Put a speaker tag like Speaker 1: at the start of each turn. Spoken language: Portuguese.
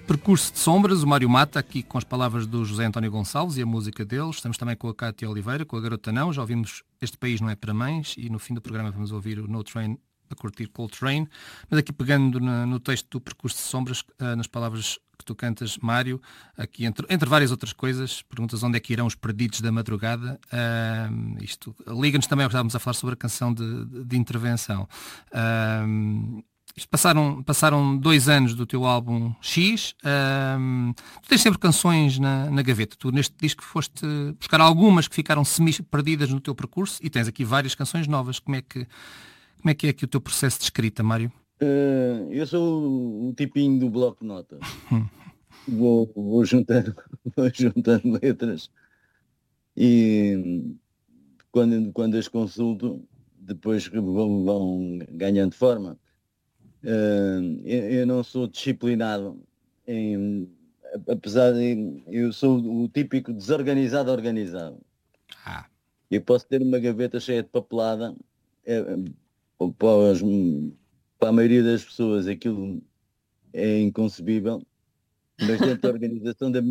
Speaker 1: Percurso de Sombras, o Mário Mata, aqui com as palavras do José António Gonçalves e a música deles. Estamos também com a Cátia Oliveira, com a Garota Não. Já ouvimos Este País Não É Para Mães e no fim do programa vamos ouvir o No Train a curtir Coltrane. Mas aqui pegando no texto do Percurso de Sombras, nas palavras que tu cantas, Mário, aqui entre várias outras coisas, perguntas onde é que irão os perdidos da madrugada. Isto liga-nos também ao que estávamos a falar sobre a canção de intervenção. Passaram 2 anos do teu álbum X. Tu tens sempre canções na gaveta. Tu neste disco foste buscar algumas que ficaram semi-perdidas no teu percurso e tens aqui várias canções novas. Como é que é aqui o teu processo de escrita, Mário?
Speaker 2: Eu sou o tipinho do bloco de notas. Vou juntando, vou juntando letras e quando as consulto, depois vão ganhando forma. Eu não sou disciplinado, apesar de eu sou o típico desorganizado organizado.
Speaker 1: Ah,
Speaker 2: Eu posso ter uma gaveta cheia de papelada, para, para a maioria das pessoas aquilo é inconcebível, mas dentro da organização da